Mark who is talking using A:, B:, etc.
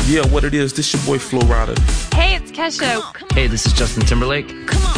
A: Yeah, what it is, this your boy Flo Rida.
B: Hey, it's Kesha.
C: Hey, this is Justin Timberlake.
B: Come on.